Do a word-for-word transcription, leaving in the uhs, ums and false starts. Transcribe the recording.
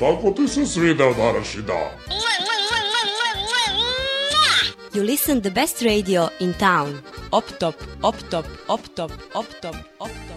kako ti se svidao današnji dan? You listen the best radio in town. Op top, op top, op top, op top, op top.